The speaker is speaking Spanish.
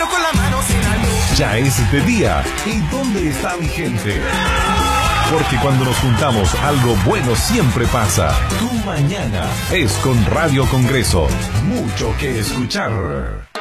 pero con la mano sin la luz. Ya es de día. ¿Y dónde está mi gente? Porque cuando nos juntamos, algo bueno siempre pasa. Tu mañana es con Radio Congreso. Mucho que escuchar.